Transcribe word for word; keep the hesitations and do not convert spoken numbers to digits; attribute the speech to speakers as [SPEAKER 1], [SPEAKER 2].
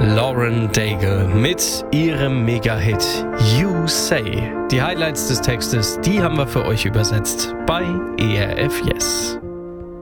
[SPEAKER 1] Lauren Daigle mit ihrem Mega-Hit You Say. Die Highlights des Textes, die haben wir für euch übersetzt bei E R F Yes.